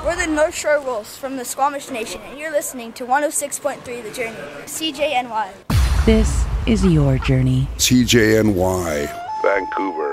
We're the North Shore Wolves from the Squamish Nation, and you're listening to 106.3 The Journey, CJNY. This is your journey. CJNY, Vancouver.